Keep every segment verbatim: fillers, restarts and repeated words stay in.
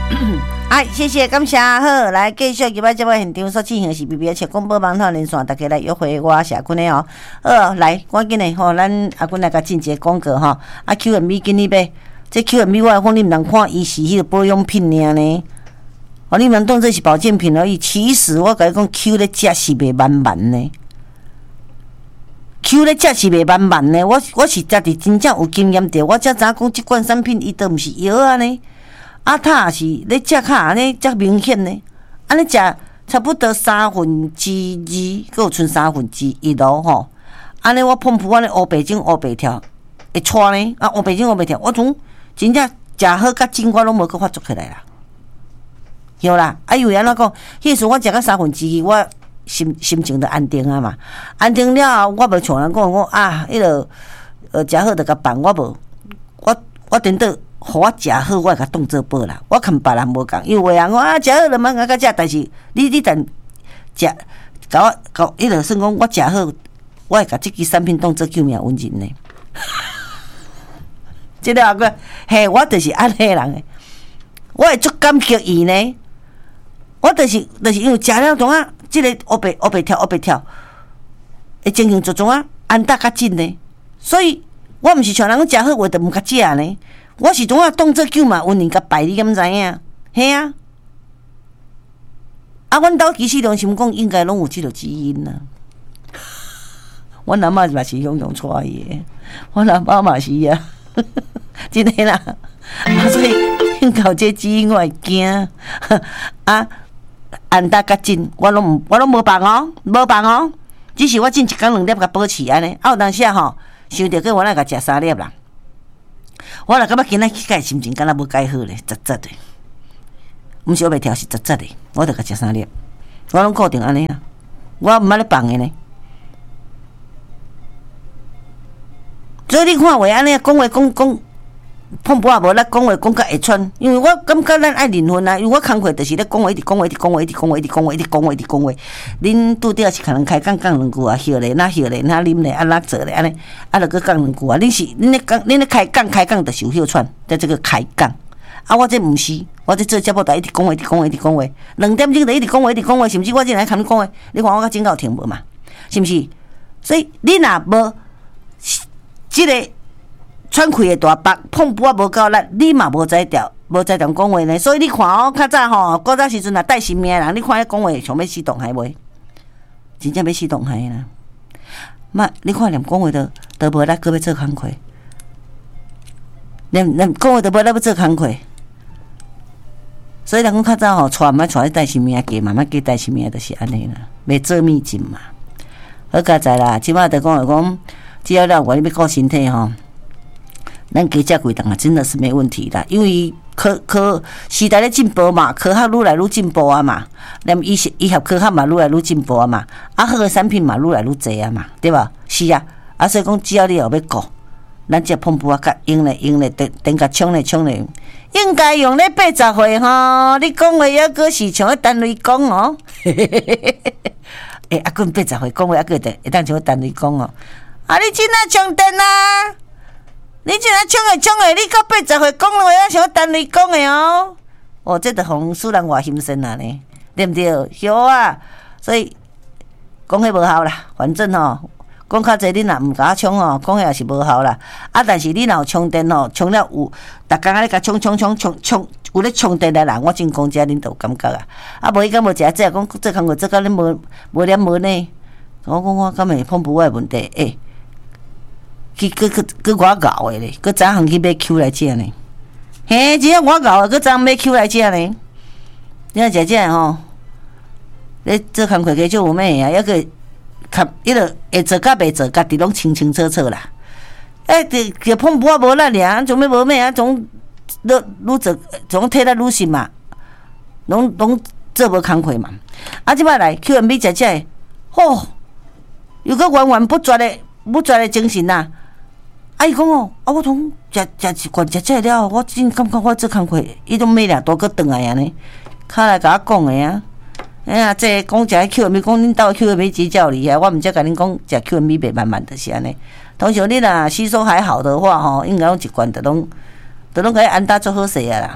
哎，谢谢，感谢，好，来继续今摆节目现场所进行的是 B B 七广播网络连线，大家来约会我是阿君的哦。好，来，赶紧的吼，咱阿君来甲进一个广告吼。啊 ，Q M B 今日买，这 Q M B 我讲你们人看，伊是迄个保养品尔呢。哦，你们当这是保健品而已，其实我甲你讲 ，Q 咧食是袂慢慢呢。Q 咧食是袂慢慢呢，我我是食伫真正有经验的，我才知影讲即款产品伊都毋是药啊呢。啊，它是咧食较安尼遮明显呢，安尼食差不多三分之二，佮有剩三分之一咯吼。安尼我碰扑安尼乌白种乌白跳会错呢，啊乌白种乌白跳，我从真正食好甲真我拢无佮发作起来啦。有啦，啊因为安怎讲，迄时我食到三分之一，我心心情就安定啊嘛。安定了后，我无像人讲讲啊，迄个呃食好就甲办，我无，我我等到。互我食好，我会甲当做宝啦。我看别人无共，因为有的人讲啊，食好了嘛，甲食，但是你你等食，甲我甲迄个算讲我食好，我会甲即支产品当做救命恩人呢。即个阿哥，嘿，我就是安尼人诶，我会足感激伊呢。我就是就是因为食了种啊，即个乌白乌白跳乌白跳，会情形就种啊安达较紧呢。所以我毋是像人讲食好，我就毋甲食呢。我是总啊当做救嘛，温人甲拜，你敢知影？嘿啊！啊，阮兜其实良心讲，应该拢有即个基因啦。阮阿嬷嘛是用用出伊的，阮阿爸嘛是啊，真诶啦。啊，所以因搞这基因我会惊啊，安达甲进，我拢毋，我拢无放哦，无放哦，只是我进一工两粒甲保持安尼。啊，有当时啊吼，想着过我来甲食三粒啦。我若感觉今仔起改心情，敢若无改好咧，杂杂的，毋是我袂跳，是杂杂的，我着甲食三粒，我拢固定安尼啦，我毋捌咧放诶呢。所以你看话安尼讲话讲讲，碰波也无咱讲话讲甲会喘，因为我感觉咱爱灵魂啊，因为我工课就是咧讲话，一直讲话，一直讲话，一直讲话，一直讲话，一直讲话，一直讲话。恁拄着是可能开讲讲两句啊，歇咧，那歇咧，那啉咧，啊那做咧，安尼，啊，著搁讲两句啊。恁是恁咧讲，恁咧开讲开讲，就是有休喘，在这个开讲。啊，我这毋是，我这做节目就一直讲话，一直讲话，一直讲话，两点钟就一直讲话，一直讲话，甚至我这来看你讲话，你看我甲真够听无嘛？是毋是？所以你若无即个。喘气的大腹，碰波无够力，你嘛无在调，无在调讲话呢。所以你看哦，较早吼，古早时阵啊，带性命的人，你看伊讲话像要死动海袂？真正要死动海啦！嘛，你看连讲话都都无力，搁要做工课，连连讲话都无力要做工课。所以人讲较早吼，带毋爱带带性命加，慢慢加带性命，就是安尼啦，袂做秘境嘛。好佳哉啦，即摆就讲来讲，只要了我你要顾身体吼。咱加食几顿啊，真的是没问题的，因为科科时代咧进步嘛，科学愈来愈进步啊嘛，连医学医学科学嘛愈来愈进步啊嘛，啊好个产品嘛愈来愈济啊嘛，对吧？是啊，啊所以讲只要你后要顾，咱这碰布啊，甲用咧用咧，等等甲冲咧冲咧，应该用咧八十岁吼，你讲话抑阁是像咧单位讲哦，嘿嘿嘿嘿嘿，诶，啊，阮八十岁讲话抑阁会会当像咧单位讲哦，啊，你真啊充电啊！你这样冲诶冲诶，你到八十岁讲话啊，像单位讲诶哦。哦，这着互使人活心酸啊呢，对毋对？晓啊，所以讲迄无效啦。反正吼，讲较济你若毋甲我冲吼，讲迄也是无效啦。啊，但是你若有充电吼，充了有，逐工啊咧甲充充充充充，有咧充电诶人，我真讲遮恁都有感觉啊。啊，无伊敢无一下即讲做工课做到恁无无念无呢？我讲我敢会碰不我诶问题诶。欸去去去去我搞诶咧，去早行去买 Q 来食呢。嘿，只要我搞诶，去早买 Q 来食呢。你看食食吼，咧做工课加少有咩啊？抑个较迄个会做甲袂做，家己拢清清楚楚啦。哎，就就碰波无力尔，总要无咩啊？总愈愈做，总体力愈心嘛，拢拢做无工课嘛。啊，即摆来 Q M B 食食诶，吼，又个源源不绝诶，不绝诶精神呐。啊！伊讲哦，啊，我从食食一罐食食了，我真感觉我做工课，伊都每两多个转来安尼，较来甲我讲诶啊。哎呀，这讲食 Q M B， 讲恁兜 Q M B 真叫厉害，我毋则甲恁讲食 Q M B 袂慢慢就是安尼。通常你若吸收还好的话吼，应该拢一罐都拢都拢可以安搭做好势啊啦，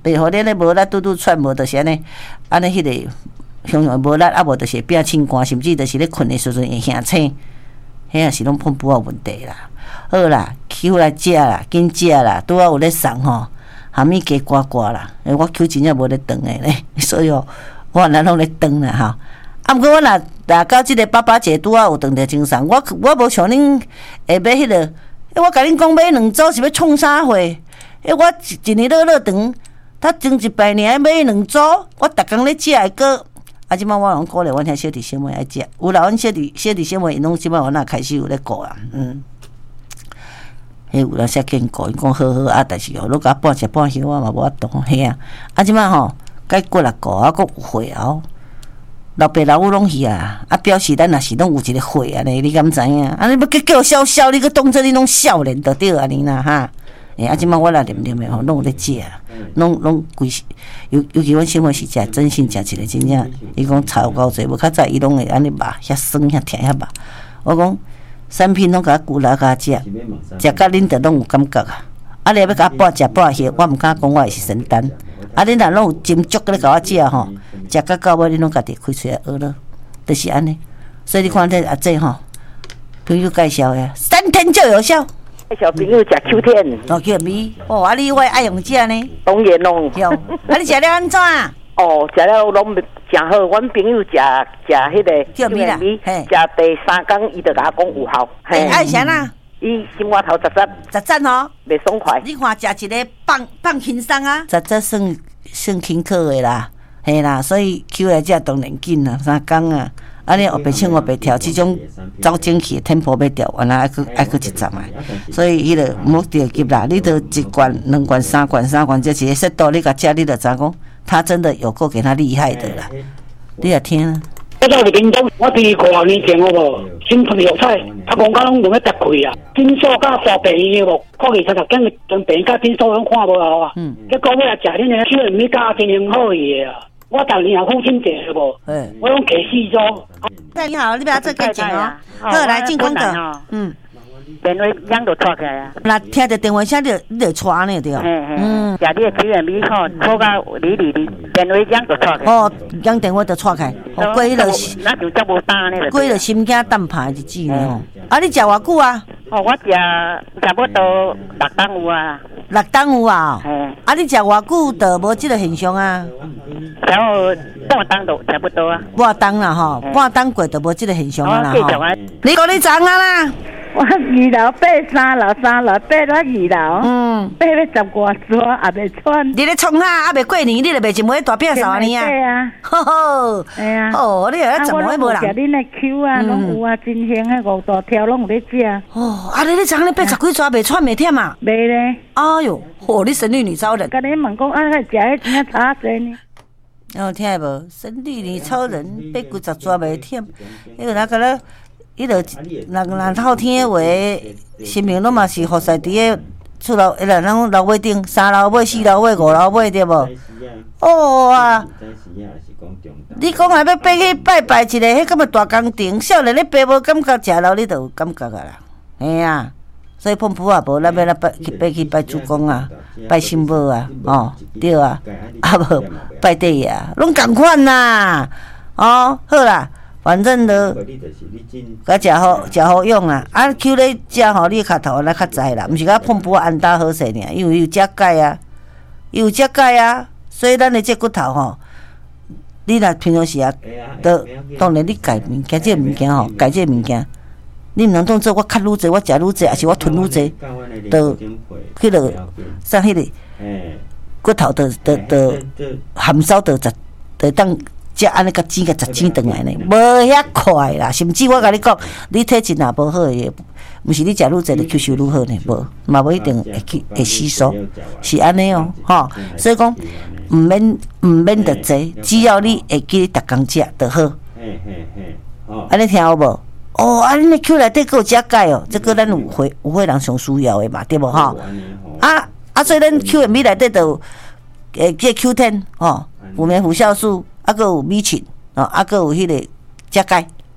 袂互恁咧无力拄拄喘无，就是安尼，安尼迄个熊熊无力，啊无就是变清寒，甚至就是咧困的时阵会吓醒，迄也是拢碰不好问题啦。好啦，Q 来食啦，紧食啦，拄好有咧送吼，虾米加刮刮啦，诶，我 Q 真正无咧断诶咧，所以哦，我咱拢咧断啦吼。啊，毋过我若若到即个爸爸节拄好有断着精神，我我无像恁会买迄个，诶，我甲恁讲买两组是要创啥货？诶，我一一年乐乐长，他前一百年买两组，我逐工咧食诶个。啊，即摆我拢鼓励阮遐小弟小妹爱食，有啦，阮小弟小弟小妹因拢即摆我若开始有咧顾啊，嗯。迄有啦，写见顾，伊讲好好啊，但是哦，你甲半食半休我嘛无法度，嘿啊。啊，即摆吼，该过来顾啊，佫有会哦。老爸老母拢去啊，啊表示咱若是拢有一个会安尼，你敢知影？啊，你要叫叫笑笑，你佫当做你拢少年就对安尼啦哈。诶，啊，即摆我来念念诶吼，拢有咧食，拢拢规尤尤其阮小妹是食真心食一个真正，伊讲炒有够济，无较早伊拢会安尼肉，遐酸遐甜遐肉。我讲产品拢甲我顾来甲食，食甲恁着拢有感觉啊。啊，你要甲我半食半歇，我毋敢讲我会是神丹。啊，恁若拢有斟酌咧甲我食吼，食甲到尾恁拢家己开出来学咯，就是安尼。所以你看这阿姐吼，朋友介绍诶，三天就有效。 小朋友食 Q 天， 哦 Q 米，哦，啊你我爱用这呢？ 当然咯。 用，啊你食了安怎？ 哦，食了拢诚好。阮朋友食食迄个 Q 米啦， 食第三工伊就甲我讲有效。 嘿，爱啥啦？ 伊心肝头十十， 十十吼， 袂爽快。 你看食一个放放轻松啊，十十算算轻巧的啦，嘿啦，所以 Q 来食当然紧啦，三工啊。啊！你后白唱我白跳，即种走精气的天婆要调，原来爱去爱去一站啊！所以迄个目的急啦，你都一罐、两罐、三罐、三罐，这一个适度，你甲食，你就知讲，他真的有够给他厉害的啦！你也听啊！ 我到日屏东，我第五十年前好无，新春药彩，啊，公家拢用咧搭开啊，诊所甲大病院无，看见才十间将病甲诊所拢看无好啊！嗯，结果尾来食恁个小米加真很好伊个啊！我逐年也付清者好无？嗯，我拢摕四组。 你好，你不要做介绍哦。好，来进攻者。嗯。 电话响就拖起来啊！ 那听着电话声，你你就传呢对。 嗯。食你个起源米吼，拖到里里里，电话响就拖起来。 哦，响电话就拖开。哦，过迄个。 那就遮无单呢。 过迄个心惊胆怕日子呢吼。啊，你食偌久啊？ 哦，我食差不多六档有啊。 六档有啊？嘿。啊，你食偌久就无即个现象啊？ 然后半档都差不多啊。 半档啦吼，半档过就无即个现象啦吼。你讲你长啊啦？ 我二楼八三楼三楼八到二楼，嗯，八要十外桌也袂喘。 你咧创哈，还袂过年，你就卖一枚大饼啥呢啊？ 对啊， 吼吼， 哎呀， 哦，你啊怎么会无人？ 食恁的 Q 啊，拢有啊，真香迄五大条拢有咧食。 哦，啊，你咧昨昏咧八十几桌袂喘袂忝啊？ 袂咧。 哎哟，哦，你神女女超人。 甲你问讲，啊，食迄真正差济呢？ 哦，听下无？神女女超人八几十桌袂忝，迄个那个咧。伊著若若透天的话，心情拢嘛是服侍伫个厝楼，迄个咱楼尾顶三楼尾、四楼尾、五楼尾对无？哦啊！你讲若要爬去拜拜一个，迄咁么大工程，少年咧爬无感觉，食了你著有感觉啊啦，嘿啊！所以碰埔啊，无咱要来拜去拜去拜主公啊，拜新母啊，哦对啊，啊无拜地爷啊，拢共款啦，哦好啦。反正都，甲食好食好用啦。啊，Q 咧食吼，你脚头来较知啦，毋是甲碰补安大好势尔，因为有遮钙啊，有遮钙啊，所以咱的这骨头吼，你若平常时啊，都当然你改物件，这个物件吼，改这个物件，你毋能当做我较愈济，我食愈济，还是我吞愈济，都迄个像迄个骨头的的的含烧的就就当。食安尼甲钱甲十钱转来呢，无遐快啦。甚至我甲你讲，你体质若无好诶，毋是你食愈济就吸收愈好呢，无嘛无一定会去会吸收，是安尼哦，吼。所以讲，毋免毋免得济，只要你会记你逐工食就好。安尼听有无？哦，安尼 Q 内底佫有遮钙哦，这个咱有会有会人上需要诶嘛，对无吼？啊啊，所以咱 Q 的米内底就诶，这 Q 十吼，辅酶、辅酵素。啊，佮有米嗪，哦，啊，佮有迄个遮钙，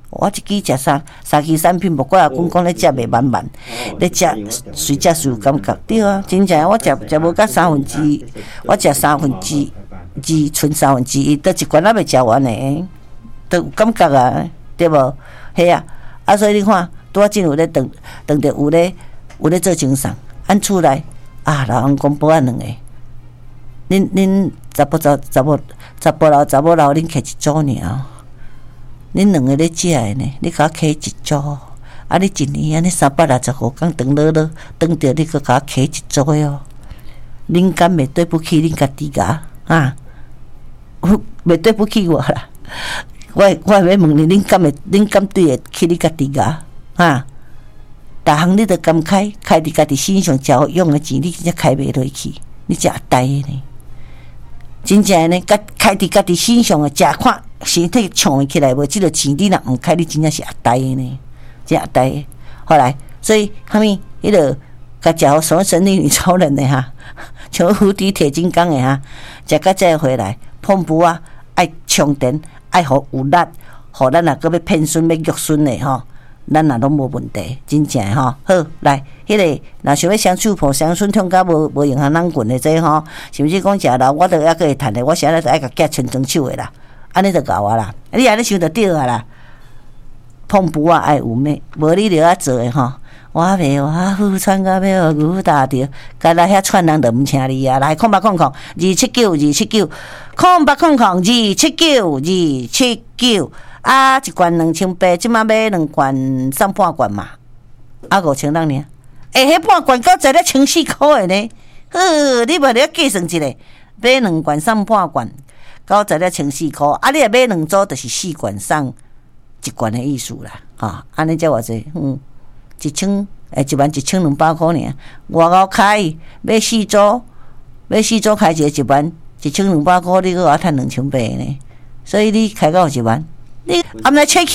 我一支食三三支产品，无怪阿公讲咧食袂满满，咧食随食随有感觉，对啊，真正我食食无到三分之一，我食三分之二，剩三分之一，倒一罐也未食完呢，都有感觉啊，对无？嘿啊，啊所以你看，拄啊真有咧当当着有咧有咧做精神，按厝内啊老公公保安两个，恁恁查甫查查某查甫老查某老，恁摕一组尔。恁两个咧食的呢？你甲我摕一组，啊！你一年安尼三百六十五天长落落，长着你阁甲我摕一组哦。恁敢袂对不起恁家己家啊？袂对不起我啦！我我要问你，恁敢会恁敢对得起你家己家啊？逐项你都甘开，开伫家己身上，只好用的钱，你真正开袂落去，你真呆的呢。真正呢，家开伫家己身上的，食看身体创起来无？即个钱你若毋开，你真正是阿呆的呢，真阿呆的。后来，所以虾米迄个甲食好什么神力女超人的哈，像无敌铁金刚的哈，食到再回来，碰布啊，爱充电，爱互有力，互咱若搁要骗孙要育孙的吼。咱也拢无问题，真正吼。好，来，迄、那个若想要相处破相顺痛甲无无影响人群的这吼，是毋是讲食老我都还佫会趁的？我现在就爱甲夹穿装手的啦，安尼就够啊啦。你安尼想就对啊啦。碰布啊爱有咩？无你着爱做的吼。我袂我富穿甲要牛打着，甲来遐串人就毋请你啊！来，空八空空二七九二七九，空八空空二七九二七九。啊，一罐两千八，即马买两罐送半罐嘛，啊五千人呢？哎、欸，迄半罐到在咧千四块的呢。呵，你无咧计算一下，买两罐送半罐，到在咧千四块。啊，你若买两组，就是四罐送一罐的意思啦。哈，安尼才偌济，嗯，一千诶，一万一千两百块尔。外口开买四组，买四组开一个一万一千两百块，你搁我趁两千八呢。所以你开到一万。你暗来切去。